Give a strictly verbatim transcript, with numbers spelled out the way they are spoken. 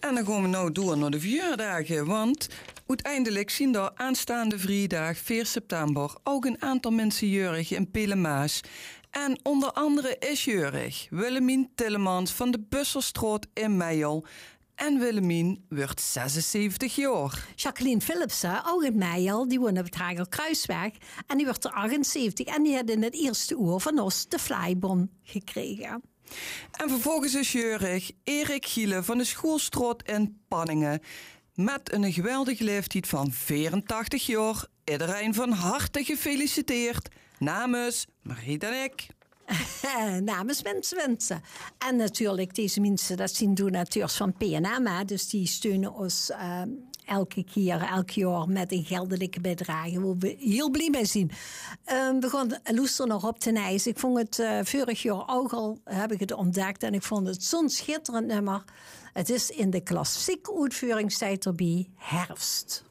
En dan gaan we nou door naar de verjaardagen, want uiteindelijk zien daar aanstaande vrijdag vier september ook een aantal mensen jurig in Pelemaas. En onder andere is jurig Willemien Tillemans van de Busserstraat in Meijel. En Willemien wordt zesenzeventig jaar. Jacqueline Philipsen, ook in Meijel, die woont op het Hagelkruisweg. En die wordt er achtenzeventig. En die had in het eerste uur van ons de Flybon gekregen. En vervolgens is jurig Erik Giele van de Schoolstraat in Panningen. Met een geweldige leeftijd van vierentachtig jaar. Iedereen van harte gefeliciteerd. Namens Mariet en ik. Namens mensen wensen. En natuurlijk, deze mensen, dat zijn donateurs van P N M. Hè, dus die steunen ons uh, elke keer, elk jaar met een geldelijke bedragen. Waar we heel blij mee zijn. Uh, we gaan luisteren nog op ten ijs. Ik vond het uh, vorig jaar ook al, heb ik het ontdekt. En ik vond het zo'n schitterend nummer. Het is in de klassieke uitvoeringstijd erbij, Herfst.